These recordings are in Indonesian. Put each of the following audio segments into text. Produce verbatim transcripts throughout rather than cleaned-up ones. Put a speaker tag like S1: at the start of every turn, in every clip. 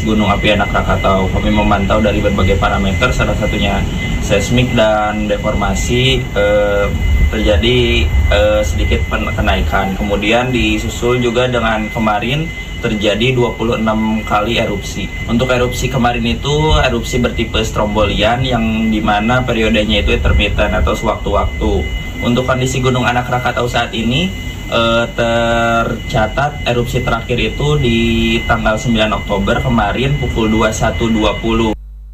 S1: Gunung Api Anak Krakatau. Kami memantau dari berbagai parameter, salah satunya seismik dan deformasi eh, terjadi eh, sedikit kenaikan. Kemudian disusul juga dengan kemarin terjadi dua puluh enam kali erupsi. Untuk erupsi kemarin itu erupsi bertipe strombolian yang dimana periodenya itu intermittent atau sewaktu-waktu. Untuk kondisi Gunung Anak Krakatau saat ini eh, tercatat erupsi terakhir itu di tanggal sembilan Oktober kemarin pukul dua puluh satu dua puluh.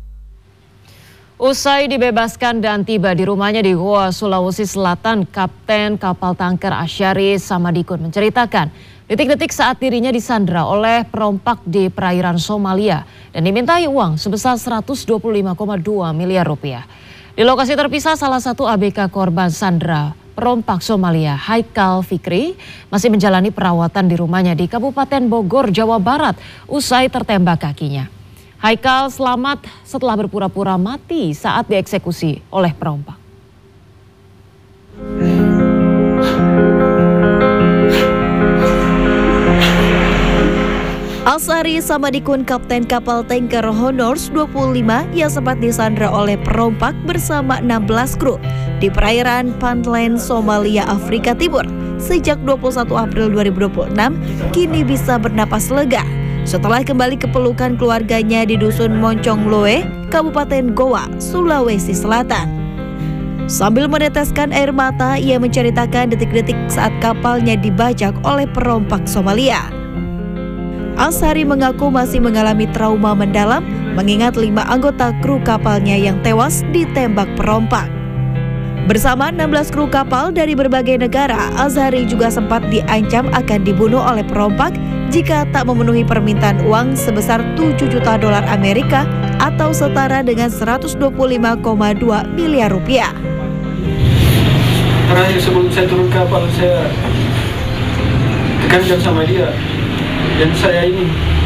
S2: Usai dibebaskan dan tiba di rumahnya di Goa, Sulawesi Selatan, Kapten kapal tanker Asyari Samadikun menceritakan detik-detik saat dirinya disandra oleh perompak di perairan Somalia dan dimintai uang sebesar seratus dua puluh lima koma dua miliar rupiah. Di lokasi terpisah, salah satu A B K korban sandra perompak Somalia, Haikal Fikri, masih menjalani perawatan di rumahnya di Kabupaten Bogor, Jawa Barat usai tertembak kakinya. Haikal selamat setelah berpura-pura mati saat dieksekusi oleh perompak.
S3: Alsari Samadikun, Kapten kapal tanker Honors dua puluh lima yang sempat disandra oleh perompak bersama enam belas kru di perairan Puntland, Somalia, Afrika Timur sejak dua puluh satu April dua ribu dua puluh enam kini bisa bernapas lega setelah kembali ke pelukan keluarganya di Dusun Moncongloe, Kabupaten Goa, Sulawesi Selatan. Sambil meneteskan air mata, ia menceritakan detik-detik saat kapalnya dibajak oleh perompak Somalia. Alsari mengaku masih mengalami trauma mendalam mengingat lima anggota kru kapalnya yang tewas ditembak perompak. Bersama enam belas kru kapal dari berbagai negara, Alsari juga sempat diancam akan dibunuh oleh perompak jika tak memenuhi permintaan uang sebesar tujuh juta dolar Amerika atau setara dengan seratus dua puluh lima koma dua miliar rupiah.
S4: Terakhir sebelum saya turun kapal, saya tekankan sama dia, dan saya ini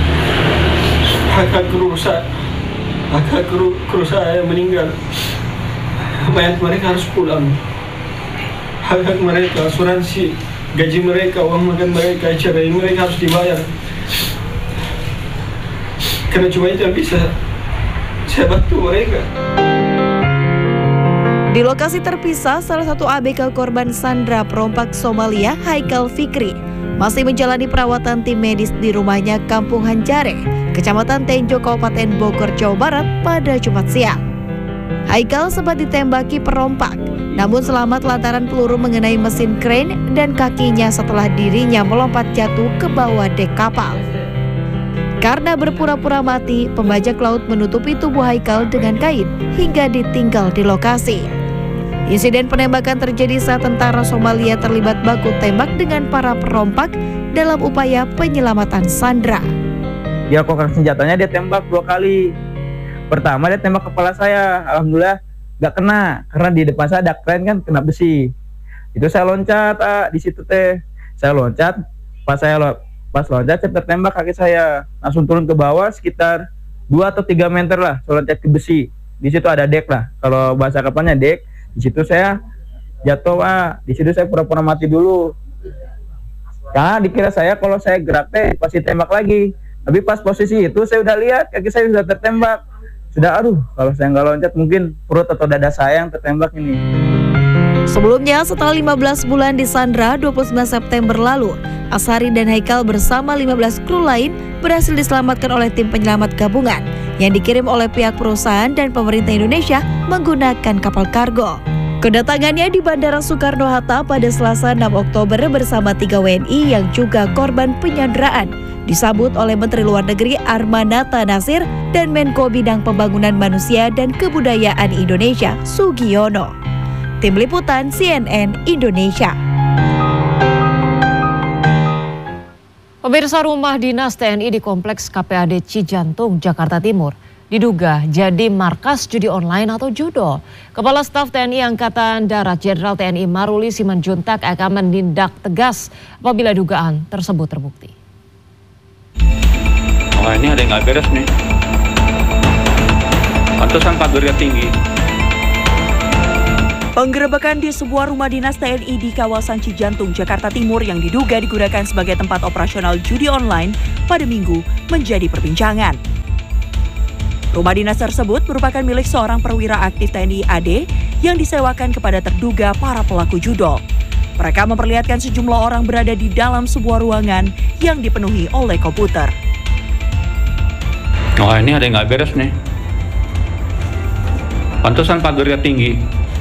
S4: hak kru saya, hak kru kru saya meninggal, mayat mereka harus pulang, hak hak mereka, asuransi, gaji mereka, uang makan mereka, cerai mereka harus dibayar. Karena cuma itu yang bisa saya bantu mereka.
S3: Di lokasi terpisah, salah satu A B K korban sandra perompak Somalia, Haikal Fikri, masih menjalani perawatan tim medis di rumahnya Kampung Hanjare, Kecamatan Tenjo, Kabupaten Bogor, Jawa Barat pada Jumat siang. Haikal sempat ditembaki perompak, namun selamat lantaran peluru mengenai mesin kren dan kakinya setelah dirinya melompat jatuh ke bawah dek kapal. Karena berpura-pura mati, pembajak laut menutupi tubuh Haikal dengan kain hingga ditinggal di lokasi. Insiden penembakan terjadi saat tentara Somalia terlibat baku tembak dengan para perompak dalam upaya penyelamatan sandra.
S5: Dia kokang senjatanya, dia tembak dua kali. Pertama dia tembak kepala saya, alhamdulillah nggak kena karena di depan saya ada kren kan, kena besi. Itu saya loncat, ah, di situ teh saya loncat, pas saya lo, pas loncat saya tertembak kaki saya, langsung turun ke bawah sekitar dua atau tiga meter lah, saya loncat ke besi. Di situ ada dek lah, kalau bahasa kapalnya dek. Di situ saya jatuh, ah, di situ saya pura-pura mati dulu. Karena dikira saya kalau saya gerak teh pasti tembak lagi. Tapi pas posisi itu saya udah lihat kaki saya sudah tertembak. Sudah, aduh, kalau saya nggak loncat mungkin perut atau dada saya yang tertembak ini.
S3: Sebelumnya, setelah lima belas bulan disandra, dua puluh sembilan September lalu, Alsari dan Haikal bersama lima belas kru lain berhasil diselamatkan oleh tim penyelamat gabungan yang dikirim oleh pihak perusahaan dan pemerintah Indonesia menggunakan kapal kargo. Kedatangannya di Bandara Soekarno-Hatta pada Selasa enam Oktober bersama tiga W N I yang juga korban penyanderaan disambut oleh Menteri Luar Negeri Armanata Nasir dan Menko Bidang Pembangunan Manusia dan Kebudayaan Indonesia Sugiono. Tim Liputan C N N Indonesia.
S2: Pemirsa, rumah dinas T N I di Kompleks K P A D Cijantung, Jakarta Timur diduga jadi markas judi online atau judo. Kepala Staf T N I Angkatan Darat Jenderal T N I Maruli Simanjuntak akan menindak tegas apabila dugaan tersebut terbukti.
S6: Oh, ini ada yang nggak beres nih. Pantesan kabarnya tinggi.
S7: Penggerebekan di sebuah rumah dinas T N I di kawasan Cijantung, Jakarta Timur yang diduga digunakan sebagai tempat operasional judi online pada Minggu menjadi perbincangan. Rumah dinas tersebut merupakan milik seorang perwira aktif T N I A D yang disewakan kepada terduga para pelaku judol. Mereka memperlihatkan sejumlah orang berada di dalam sebuah ruangan yang dipenuhi oleh komputer.
S6: Wah, ini ada yang nggak beres nih. Pantesan pagernya tinggi.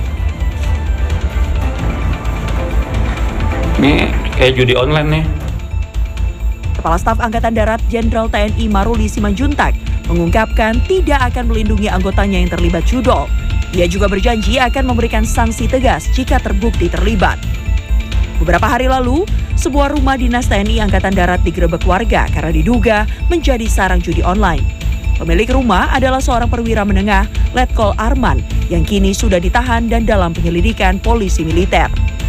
S6: Ini kayak judi online nih.
S7: Kepala Staf Angkatan Darat Jenderal T N I Maruli Simanjuntak mengungkapkan tidak akan melindungi anggotanya yang terlibat judol. Ia juga berjanji akan memberikan sanksi tegas jika terbukti terlibat. Beberapa hari lalu, sebuah rumah dinas T N I Angkatan Darat digerebek warga karena diduga menjadi sarang judi online. Pemilik rumah adalah seorang perwira menengah, Letkol Arman, yang kini sudah ditahan dan dalam penyelidikan polisi militer.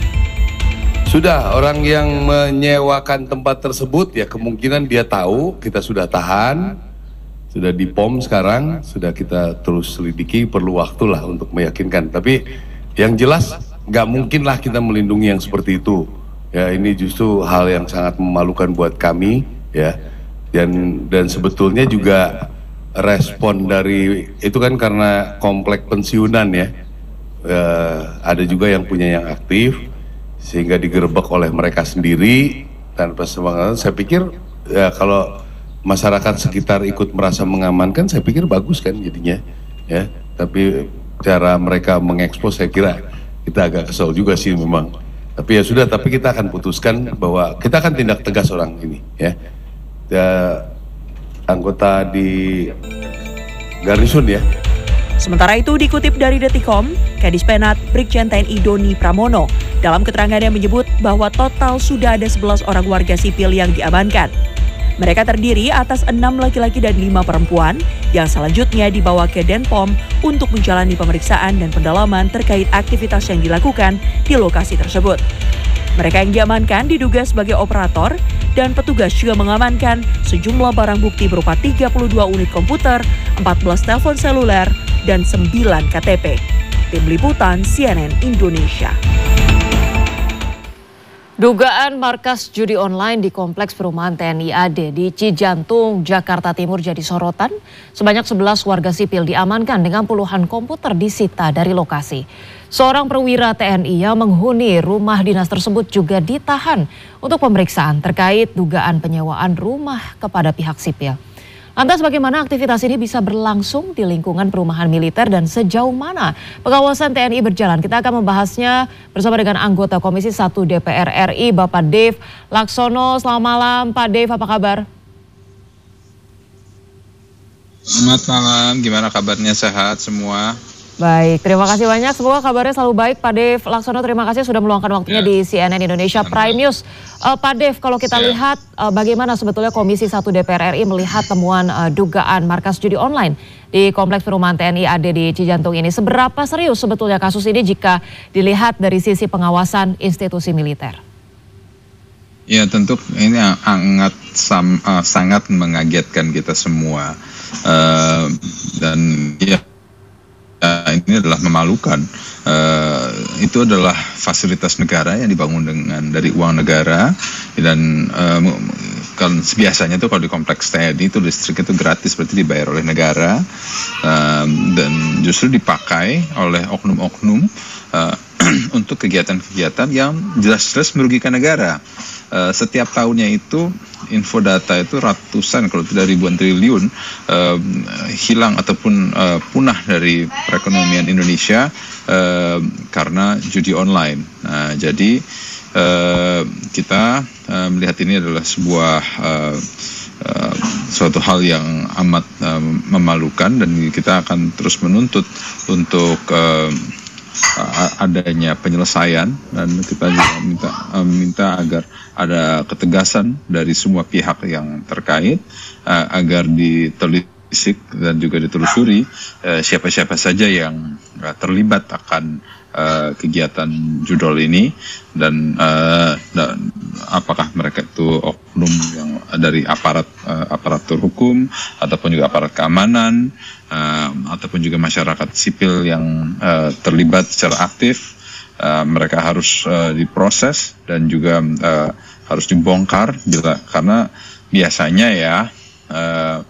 S8: Sudah, orang yang menyewakan tempat tersebut ya kemungkinan dia tahu, kita sudah tahan, sudah di P O M sekarang, sudah kita terus selidiki, perlu waktu lah untuk meyakinkan. Tapi yang jelas nggak mungkin lah kita melindungi yang seperti itu. Ya, ini justru hal yang sangat memalukan buat kami, ya. Dan dan sebetulnya juga respon dari itu kan karena komplek pensiunan ya. Eh, ada juga yang punya yang aktif sehingga digerebek oleh mereka sendiri tanpa semangat. Saya pikir ya kalau masyarakat sekitar ikut merasa mengamankan, saya pikir bagus kan jadinya, ya. Tapi cara mereka mengekspos, saya kira kita agak kesal juga sih memang. Tapi ya sudah, tapi kita akan putuskan bahwa kita akan tindak tegas orang ini, ya. Ya anggota di Garnison ya.
S7: Sementara itu dikutip dari Detikom, Kadis Penat Brigjen T N I Doni Pramono dalam keterangannya menyebut bahwa total sudah ada sebelas orang warga sipil yang diamankan. Mereka terdiri atas enam laki-laki dan lima perempuan yang selanjutnya dibawa ke Denpom untuk menjalani pemeriksaan dan pendalaman terkait aktivitas yang dilakukan di lokasi tersebut. Mereka yang diamankan diduga sebagai operator dan petugas juga mengamankan sejumlah barang bukti berupa tiga puluh dua unit komputer, empat belas telepon seluler, dan sembilan K T P. Tim Liputan C N N Indonesia.
S2: Dugaan markas judi online di Kompleks Perumahan T N I A D di Cijantung, Jakarta Timur jadi sorotan. Sebanyak sebelas warga sipil diamankan dengan puluhan komputer disita dari lokasi. Seorang perwira T N I yang menghuni rumah dinas tersebut juga ditahan untuk pemeriksaan terkait dugaan penyewaan rumah kepada pihak sipil. Lantas bagaimana aktivitas ini bisa berlangsung di lingkungan perumahan militer dan sejauh mana pengawasan T N I berjalan? Kita akan membahasnya bersama dengan anggota Komisi satu D P R R I, Bapak Dave Laksono. Selamat malam Pak Dave, apa kabar?
S9: Selamat malam, gimana kabarnya, sehat semua?
S2: Baik, terima kasih banyak. Semoga kabarnya selalu baik Pak Dave Laksono. Terima kasih sudah meluangkan waktunya ya di C N N Indonesia Prime News. Uh, Pak Dave, kalau kita ya. lihat uh, bagaimana sebetulnya Komisi satu D P R R I melihat temuan uh, dugaan markas judi online di Kompleks Perumahan T N I A D di Cijantung ini. Seberapa serius sebetulnya kasus ini jika dilihat dari sisi pengawasan institusi militer?
S9: Ya, tentu ini sangat uh, sangat mengagetkan kita semua. Uh, dan ya Uh, ini adalah memalukan. Uh, itu adalah fasilitas negara yang dibangun dengan dari uang negara, dan uh, kan biasanya tuh kalau di kompleks T N I itu listrik itu gratis, berarti dibayar oleh negara, uh, dan justru dipakai oleh oknum-oknum uh, untuk kegiatan-kegiatan yang jelas-jelas merugikan negara. Uh, setiap tahunnya itu info data itu ratusan kalau tidak ribuan triliun uh, hilang ataupun uh, punah dari perekonomian Indonesia uh, karena judi online. Nah, jadi uh, kita uh, melihat ini adalah sebuah uh, uh, suatu hal yang amat uh, memalukan, dan kita akan terus menuntut untuk uh, adanya penyelesaian, dan kita juga minta uh, minta agar ada ketegasan dari semua pihak yang terkait uh, agar ditelisik dan juga ditelusuri uh, siapa-siapa saja yang uh, terlibat akan uh, kegiatan judol ini, dan, uh, dan apakah mereka itu oknum yang dari aparat uh, aparatur hukum ataupun juga aparat keamanan, uh, ataupun juga masyarakat sipil yang uh, terlibat secara aktif. Uh, mereka harus uh, diproses dan juga uh, harus dibongkar bila, karena biasanya ya uh,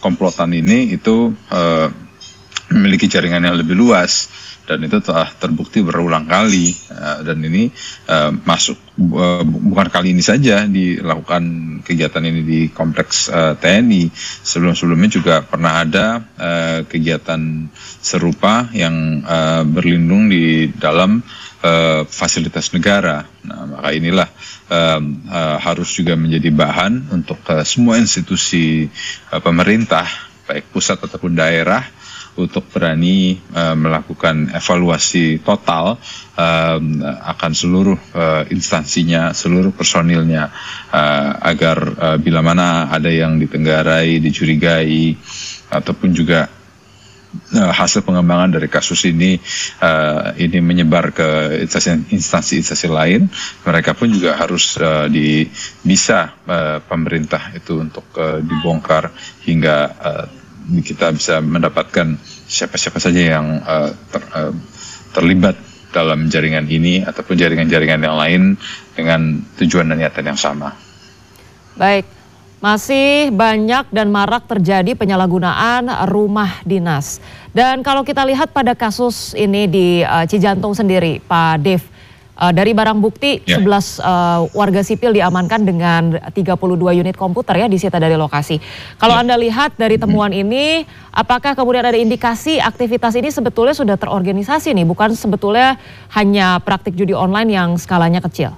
S9: komplotan ini itu uh, memiliki jaringan yang lebih luas. Dan itu telah terbukti berulang kali, uh, dan ini uh, masuk uh, bukan kali ini saja dilakukan kegiatan ini di kompleks uh, T N I. Sebelum-sebelumnya juga pernah ada uh, kegiatan serupa yang uh, berlindung di dalam uh, fasilitas negara. Nah, maka inilah uh, uh, harus juga menjadi bahan untuk uh, semua institusi uh, pemerintah, baik pusat ataupun daerah, untuk berani uh, melakukan evaluasi total uh, akan seluruh uh, instansinya, seluruh personilnya, uh, agar uh, bila mana ada yang ditenggarai, dicurigai, ataupun juga uh, hasil pengembangan dari kasus ini uh, ini menyebar ke instansi-instansi lain, mereka pun juga harus uh, di, bisa uh, pemerintah itu untuk uh, dibongkar hingga uh, kita bisa mendapatkan siapa-siapa saja yang uh, ter, uh, terlibat dalam jaringan ini ataupun jaringan-jaringan yang lain dengan tujuan dan niatan yang sama.
S2: Baik, masih banyak dan marak terjadi penyalahgunaan rumah dinas. Dan kalau kita lihat pada kasus ini di uh, Cijantung sendiri, Pak Dev, Uh, dari barang bukti yeah. sebelas uh, warga sipil diamankan dengan tiga puluh dua unit komputer ya disita dari lokasi. Kalau yeah. Anda lihat dari temuan mm. ini, apakah kemudian ada indikasi aktivitas ini sebetulnya sudah terorganisasi nih, bukan sebetulnya hanya praktik judi online yang skalanya kecil?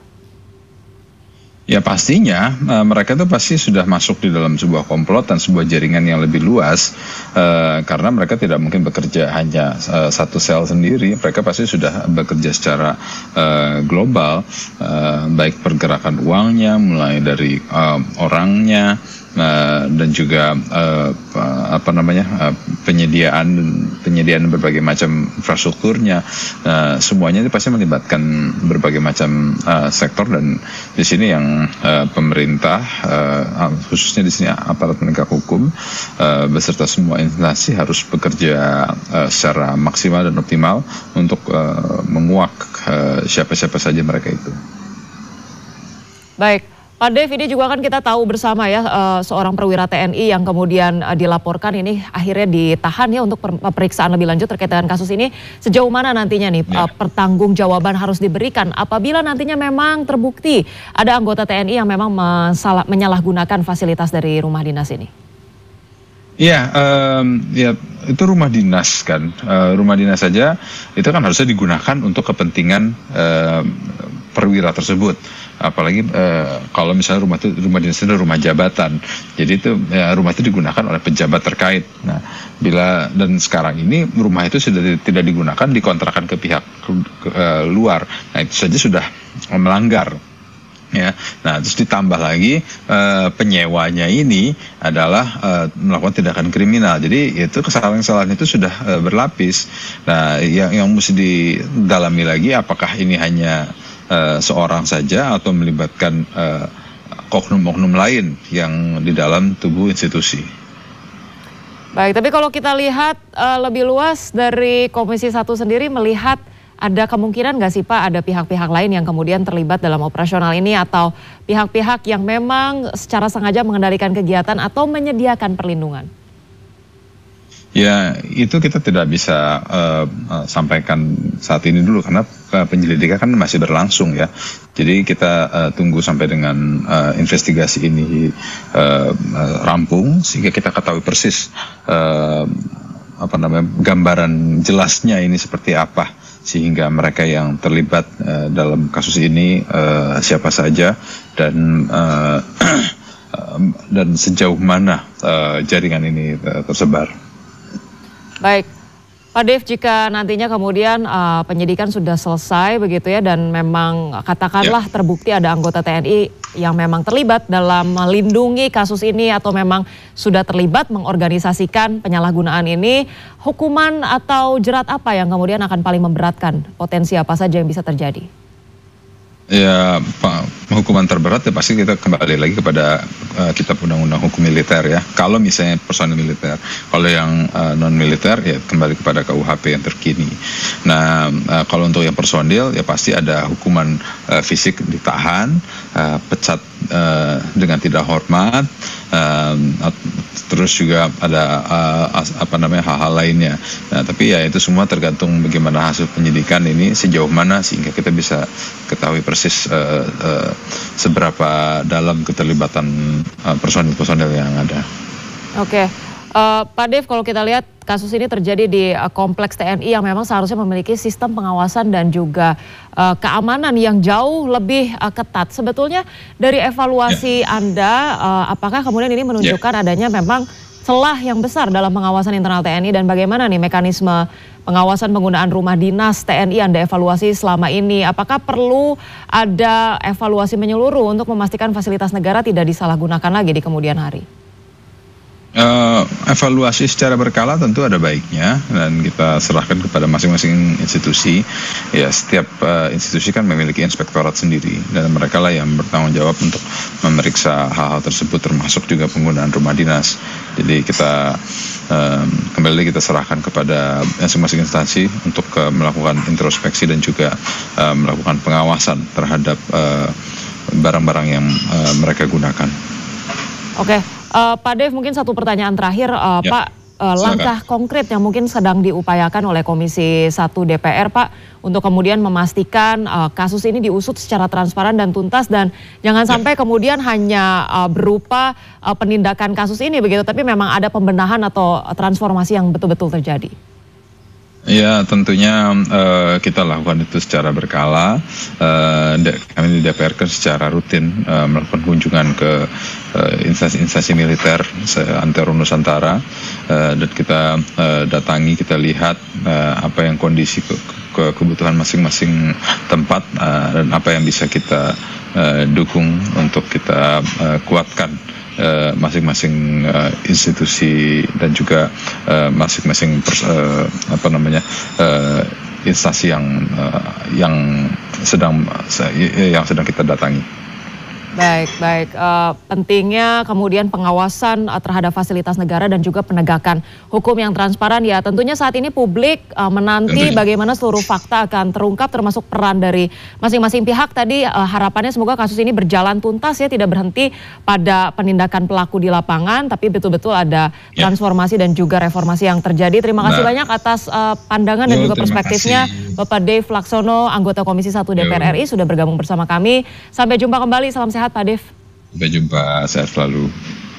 S9: Ya pastinya uh, mereka itu pasti sudah masuk di dalam sebuah komplotan, sebuah jaringan yang lebih luas, uh, karena mereka tidak mungkin bekerja hanya uh, satu sel sendiri, mereka pasti sudah bekerja secara uh, global, uh, baik pergerakan uangnya, mulai dari uh, orangnya, uh, dan juga uh, apa namanya uh, penyediaan penyediaan berbagai macam infrastrukturnya, uh, semuanya itu pasti melibatkan berbagai macam uh, sektor, dan di sini yang Uh, pemerintah, uh, khususnya di sini aparat penegak hukum uh, beserta semua instansi harus bekerja uh, secara maksimal dan optimal untuk uh, menguak uh, siapa-siapa saja mereka itu.
S2: Baik, Pak Dev, ini juga kan kita tahu bersama ya, uh, seorang perwira T N I yang kemudian uh, dilaporkan ini akhirnya ditahan ya untuk pemeriksaan lebih lanjut terkait dengan kasus ini. Sejauh mana nantinya nih ya. uh, pertanggungjawaban harus diberikan apabila nantinya memang terbukti ada anggota T N I yang memang mensalah, menyalahgunakan fasilitas dari rumah dinas ini?
S9: Iya, um, ya itu rumah dinas kan, uh, rumah dinas saja itu kan harusnya digunakan untuk kepentingan uh, perwira tersebut. Apalagi uh, kalau misalnya rumah itu rumah dinas itu rumah jabatan, jadi itu ya, rumah itu digunakan oleh pejabat terkait. Nah, bila dan sekarang ini rumah itu sudah tidak digunakan, dikontrakan ke pihak ke, uh, luar. Nah, itu saja sudah melanggar. Ya, nah terus ditambah lagi uh, penyewanya ini adalah uh, melakukan tindakan kriminal. Jadi itu kesalahan-kesalahan itu sudah uh, berlapis. Nah, yang yang mesti didalami lagi apakah ini hanya uh, seorang saja atau melibatkan uh, oknum-oknum lain yang di dalam tubuh institusi.
S2: Baik, tapi kalau kita lihat uh, lebih luas dari Komisi satu sendiri melihat ada kemungkinan nggak sih Pak ada pihak-pihak lain yang kemudian terlibat dalam operasional ini atau pihak-pihak yang memang secara sengaja mengendalikan kegiatan atau menyediakan perlindungan?
S9: Ya, itu kita tidak bisa uh, uh, sampaikan saat ini dulu karena uh, penyelidikan kan masih berlangsung ya. Jadi kita uh, tunggu sampai dengan uh, investigasi ini uh, uh, rampung sehingga kita ketahui persis uh, apa namanya gambaran jelasnya ini seperti apa, sehingga mereka yang terlibat uh, dalam kasus ini uh, siapa saja dan uh, dan sejauh mana uh, jaringan ini uh, tersebar.
S2: Baik, Pak Dev, jika nantinya kemudian uh, penyidikan sudah selesai begitu ya dan memang katakanlah ya. terbukti ada anggota T N I yang memang terlibat dalam melindungi kasus ini atau memang sudah terlibat mengorganisasikan penyalahgunaan ini, hukuman atau jerat apa yang kemudian akan paling memberatkan, potensi apa saja yang bisa terjadi?
S9: Ya, Pak, hukuman terberat ya pasti kita kembali lagi kepada uh, kitab undang-undang hukum militer ya. Kalau misalnya personil militer, kalau yang uh, non militer ya kembali kepada K U H P yang terkini. Nah, uh, kalau untuk yang personil ya pasti ada hukuman uh, fisik ditahan, uh, pecat uh, dengan tidak hormat, uh, terus juga ada uh, apa namanya hal-hal lainnya. Nah, tapi ya itu semua tergantung bagaimana hasil penyidikan ini sejauh mana sehingga kita bisa ketahui persis uh, uh, seberapa dalam keterlibatan uh, personil-personil yang ada.
S2: Oke, uh, Pak Dev, kalau kita lihat kasus ini terjadi di uh, kompleks T N I yang memang seharusnya memiliki sistem pengawasan dan juga uh, keamanan yang jauh lebih uh, ketat. Sebetulnya dari evaluasi yeah. Anda, uh, apakah kemudian ini menunjukkan yeah. adanya memang celah yang besar dalam pengawasan internal T N I dan bagaimana nih mekanisme pengawasan penggunaan rumah dinas T N I Anda evaluasi selama ini? Apakah perlu ada evaluasi menyeluruh untuk memastikan fasilitas negara tidak disalahgunakan lagi di kemudian hari?
S9: Uh, evaluasi secara berkala tentu ada baiknya dan kita serahkan kepada masing-masing institusi. Ya, setiap uh, institusi kan memiliki inspektorat sendiri dan mereka lah yang bertanggung jawab untuk memeriksa hal-hal tersebut termasuk juga penggunaan rumah dinas. Jadi kita um, kembali kita serahkan kepada masing-masing instansi untuk uh, melakukan introspeksi dan juga uh, melakukan pengawasan terhadap uh, barang-barang yang uh, mereka gunakan.
S2: Oke. Okay. Uh, Pak Dev, mungkin satu pertanyaan terakhir, uh, ya, Pak, uh, langkah konkret yang mungkin sedang diupayakan oleh Komisi satu D P R, Pak, untuk kemudian memastikan uh, kasus ini diusut secara transparan dan tuntas dan jangan sampai ya. kemudian hanya uh, berupa uh, penindakan kasus ini begitu, tapi memang ada pembenahan atau transformasi yang betul-betul terjadi.
S9: Ya, tentunya uh, kita lakukan itu secara berkala. Uh, kami di D P R kan secara rutin uh, melakukan kunjungan ke uh, instansi-instansi militer seantero Nusantara uh, dan kita uh, datangi, kita lihat uh, apa yang kondisi ke, ke kebutuhan masing-masing tempat uh, dan apa yang bisa kita uh, dukung untuk kita uh, kuatkan masing-masing uh, uh, institusi dan juga uh, masing-masing pers, uh, apa namanya uh, instansi yang uh, yang sedang uh, yang sedang kita datangi.
S2: Baik, baik. Uh, pentingnya kemudian pengawasan uh, terhadap fasilitas negara dan juga penegakan hukum yang transparan. Ya, tentunya saat ini publik uh, menanti tentunya. bagaimana seluruh fakta akan terungkap termasuk peran dari masing-masing pihak. Tadi uh, harapannya semoga kasus ini berjalan tuntas ya, tidak berhenti pada penindakan pelaku di lapangan, tapi betul-betul ada ya. transformasi dan juga reformasi yang terjadi. Terima kasih nah. banyak atas uh, pandangan Yo, dan juga perspektifnya kasih. Bapak Dev Laksono, anggota Komisi satu D P R Yo. R I sudah bergabung bersama kami. Sampai jumpa kembali, salam sehat Pak Dev.
S9: Sampai jumpa, sehat selalu.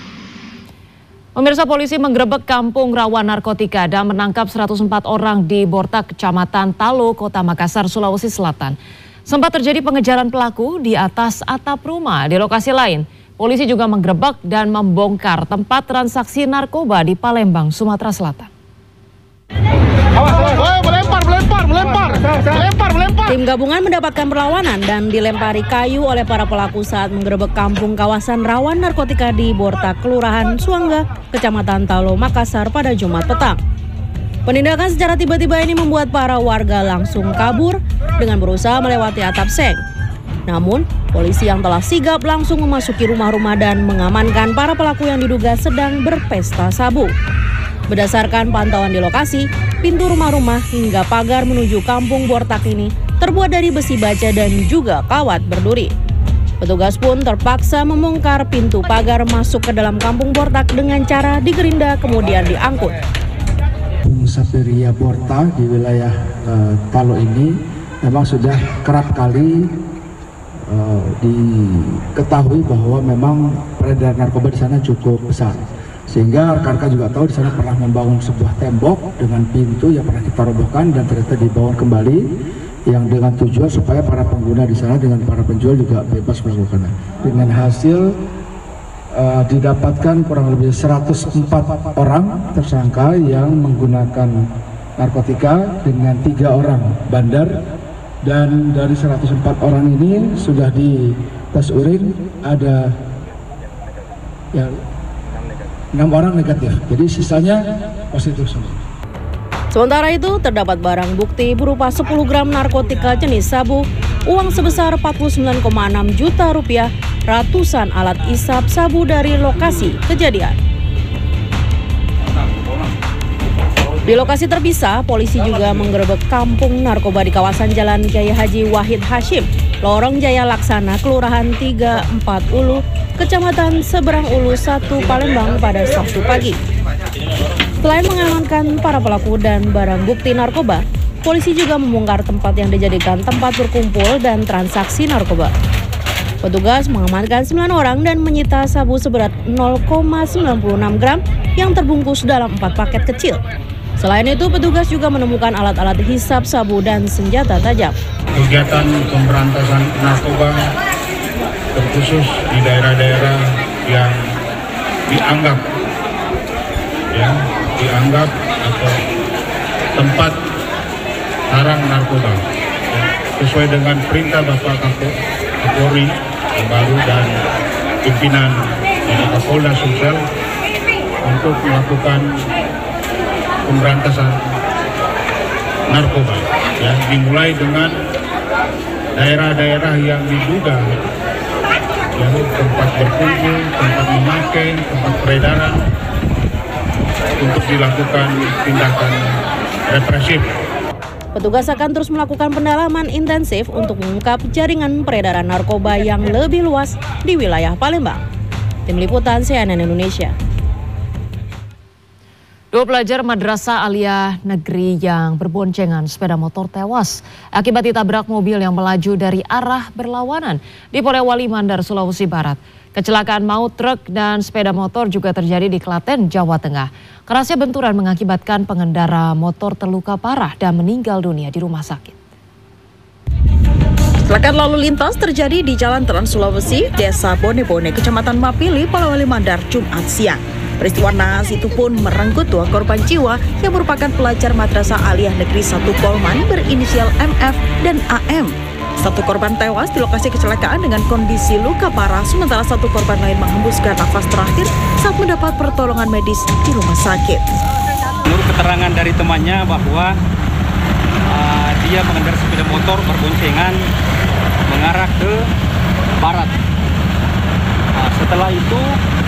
S2: Pemirsa, polisi menggerebek kampung rawan narkotika dan menangkap seratus empat orang di Bortak, Kecamatan Talo, Kota Makassar, Sulawesi Selatan. Sempat terjadi pengejaran pelaku di atas atap rumah. Di lokasi lain, polisi juga menggerebek dan membongkar tempat transaksi narkoba di Palembang, Sumatera Selatan.
S10: Melempar, melempar, melempar, melempar, melempar. Tim gabungan mendapatkan perlawanan dan dilempari kayu oleh para pelaku saat menggerebek kampung kawasan rawan narkotika di Bortak, Kelurahan Suangga, Kecamatan Talo, Makassar pada Jumat petang. Penindakan secara tiba-tiba ini membuat para warga langsung kabur dengan berusaha melewati atap seng. Namun, polisi yang telah sigap langsung memasuki rumah-rumah dan mengamankan para pelaku yang diduga sedang berpesta sabu. Berdasarkan pantauan di lokasi, pintu rumah-rumah hingga pagar menuju kampung Bortak ini terbuat dari besi baja dan juga kawat berduri. Petugas pun terpaksa membongkar pintu pagar masuk ke dalam kampung Bortak dengan cara digerinda kemudian diangkut.
S11: Sapiria Bortak di wilayah uh, Talo ini memang sudah kerap kali uh, diketahui bahwa memang peredaran narkoba di sana cukup besar. Sehingga rekan-rekan juga tahu di sana pernah membangun sebuah tembok dengan pintu yang pernah kita robohkan dan ternyata dibangun kembali yang dengan tujuan supaya para pengguna di sana dengan para penjual juga bebas melakukannya. Dengan hasil uh, didapatkan kurang lebih seratus empat orang tersangka yang menggunakan narkotika dengan tiga orang bandar, dan dari seratus empat orang ini sudah di tes urin ada ya enam orang negatif, jadi sisanya positif semua.
S10: Sementara itu, terdapat barang bukti berupa sepuluh gram narkotika jenis sabu, uang sebesar empat puluh sembilan koma enam juta rupiah, ratusan alat isap sabu dari lokasi kejadian. Di lokasi terpisah, polisi juga menggerebek kampung narkoba di kawasan Jalan Kiai Haji Wahid Hashim, Lorong Jaya Laksana, Kelurahan tiga empat Ulu, Kecamatan Seberang Ulu satu, Palembang pada Sabtu pagi. Selain mengamankan para pelaku dan barang bukti narkoba, polisi juga membongkar tempat yang dijadikan tempat berkumpul dan transaksi narkoba. Petugas mengamankan sembilan orang dan menyita sabu seberat nol koma sembilan enam gram yang terbungkus dalam empat paket kecil. Selain itu, petugas juga menemukan alat-alat hisap sabu dan senjata tajam.
S12: Kegiatan pemberantasan narkoba terkhusus di daerah-daerah yang dianggap ya dianggap atau tempat sarang narkoba ya, sesuai dengan perintah Bapak Kapolri yang baru dan pimpinan Kapolda Sumsel untuk melakukan pemberantasan narkoba ya, dimulai dengan daerah-daerah yang diduga ya, tempat berkumpul, tempat memakai, tempat peredaran untuk dilakukan tindakan represif.
S10: Petugas akan terus melakukan pendalaman intensif untuk mengungkap jaringan peredaran narkoba yang lebih luas di wilayah Palembang. Tim Liputan C N N Indonesia.
S2: Dua pelajar Madrasah Aliyah Negeri yang berboncengan sepeda motor tewas akibat ditabrak mobil yang melaju dari arah berlawanan di Polewali Mandar, Sulawesi Barat. Kecelakaan maut truk dan sepeda motor juga terjadi di Klaten, Jawa Tengah. Kerasnya benturan mengakibatkan pengendara motor terluka parah dan meninggal dunia di rumah sakit.
S7: Kecelakaan lalu lintas terjadi di Jalan Trans Sulawesi, Desa Bone-Bone, Kecamatan Mapili, Polewali Mandar, Jumat siang. Peristiwa naas itu pun merenggut dua korban jiwa yang merupakan pelajar Madrasah Aliyah Negeri satu Polman berinisial M F dan A M. Satu korban tewas di lokasi kecelakaan dengan kondisi luka parah, sementara satu korban lain menghembuskan nafas terakhir saat mendapat pertolongan medis di rumah sakit.
S13: Menurut keterangan dari temannya bahwa uh, dia mengendarai sepeda motor berboncengan mengarah ke barat. Nah, setelah itu,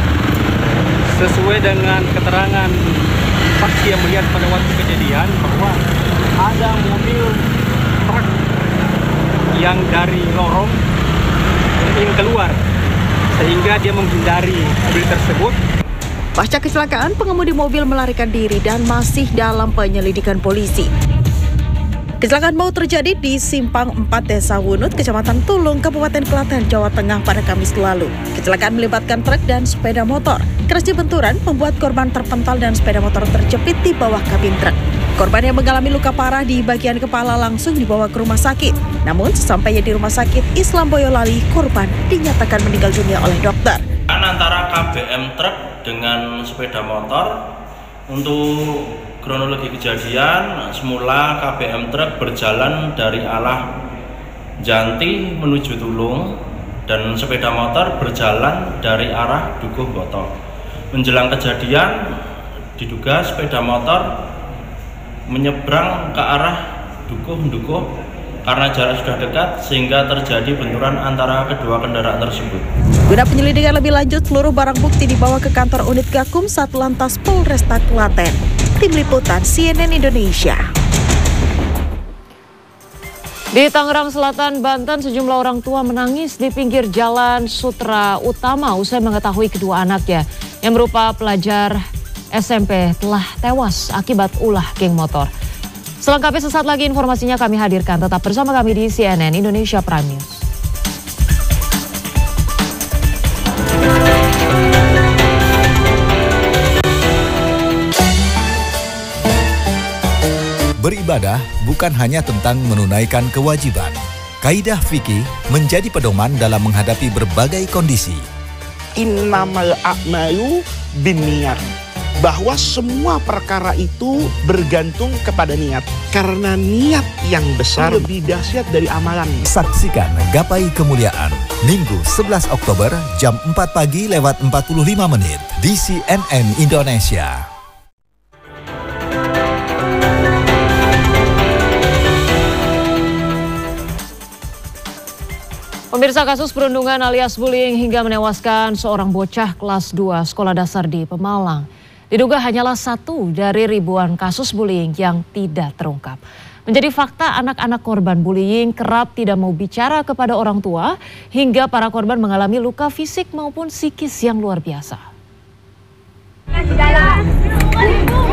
S13: sesuai dengan keterangan saksi yang melihat pada waktu kejadian bahwa ada mobil truk yang dari lorong ingin keluar sehingga dia menghindari mobil tersebut.
S7: Pasca kecelakaan, pengemudi mobil melarikan diri dan masih dalam penyelidikan polisi. Kecelakaan maut terjadi di Simpang empat Desa Wunut, Kecamatan Tulung, Kabupaten Klaten, Jawa Tengah pada Kamis lalu. Kecelakaan melibatkan truk dan sepeda motor. Kerasnya benturan membuat korban terpental dan sepeda motor terjepit di bawah kabin truk. Korban yang mengalami luka parah di bagian kepala langsung dibawa ke rumah sakit. Namun sesampainya di rumah sakit Islam Boyolali, korban dinyatakan meninggal dunia oleh dokter.
S1: Antara K B M truk dengan sepeda motor, untuk kronologi kejadian, semula K B M truk berjalan dari arah Janti menuju Tulung dan sepeda motor berjalan dari arah Dukuh Boto. Menjelang kejadian, diduga sepeda motor menyeberang ke arah Dukuh-Dukuh karena jarak sudah dekat sehingga terjadi benturan antara kedua kendaraan tersebut.
S7: Guna penyelidikan lebih lanjut, seluruh barang bukti dibawa ke kantor unit Gakum Satlantas Polresta Klaten. Tim Liputan C N N Indonesia.
S2: Di Tangerang Selatan, Banten, sejumlah orang tua menangis di pinggir Jalan Sutra Utama usai mengetahui kedua anaknya yang berupa pelajar S M P telah tewas akibat ulah geng motor. Selengkapnya sesaat lagi informasinya kami hadirkan. Tetap bersama kami di C N N Indonesia Prime News.
S14: Beribadah bukan hanya tentang menunaikan kewajiban. Kaidah fikih menjadi pedoman dalam menghadapi berbagai kondisi.
S15: Innamal a'malu binniyat. Bahwa semua perkara itu bergantung kepada niat. Karena niat yang besar lebih dahsyat dari amalan.
S14: Saksikan Gapai Kemuliaan Minggu sebelas Oktober jam empat pagi lewat empat puluh lima menit di C N N Indonesia.
S2: Pemirsa, kasus perundungan alias bullying hingga menewaskan seorang bocah kelas dua sekolah dasar di Pemalang diduga hanyalah satu dari ribuan kasus bullying yang tidak terungkap. Menjadi fakta, anak-anak korban bullying kerap tidak mau bicara kepada orang tua hingga para korban mengalami luka fisik maupun psikis yang luar biasa.